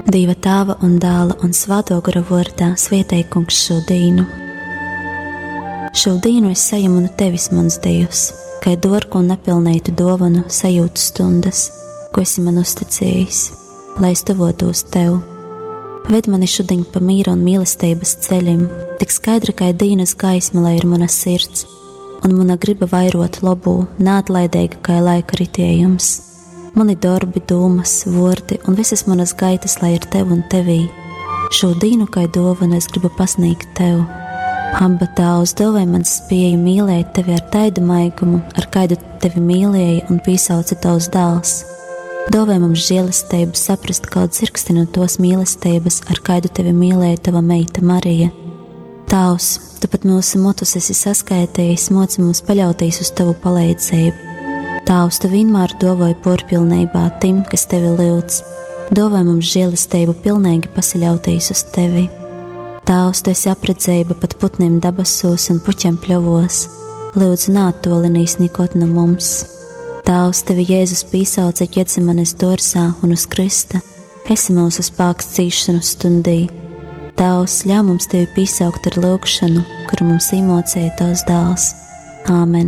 Dieva Tēva un Dēla un Svētā gara vārdā svētī Kungs šo dienu. Šo dienu es saņemu no Tevis, mans Dievs, kā dārgu un nepilnītu dāvanu sajūtu stundas, ko esi man uzticējis, lai es tuvotos Tev. Ved mani šodien pa mīra un mīlestības ceļiem, tik skaidra kā dienas gaisma, lai ir mana sirds, un mana griba vairot labu, neatlaidīga kā laika ritējums. Mani darbi, domas, vārdi un visas manas gaitas, lai ir Tev un Tevī. Šo dienu kā dāvanu es gribu pasniegt Tev. Amba Tavs, dāvāj man spēju mīlēt Tevi ar taidu maigumu, ar kādu Tevi mīlēja un piesauca Tavs dēls. Dāvāj mums žēlastību saprast kaut dzirksti no tos mīlestības, ar kādu Tevi mīlēja Tava meita Marija. Tavs, Tu pat mūsu motus esi saskaitījis, moci mums paļauties uz Tavu palīdzību. Tavs, Tu vienmēr dāvāj porpilnībā tim, kas Tevi lūdz. Dāvāj mums žēlastību pilnīgi pasaļauties uz Tevi. Tavs, Tu esi apredzēba pat putniem dabasos un puķiem pļovos. Lūdzu, neattolinīs nikot no mums. Tavs, Tevi Jēzus piesauca Ģetsemanes dārzā un uz krista. Esi mūsu spēks cīšanu stundī. Tavs, ļauj mums Tevi piesaukt ar lūgšanu, kuru mums iemācīja Tavs dēls. Āmen.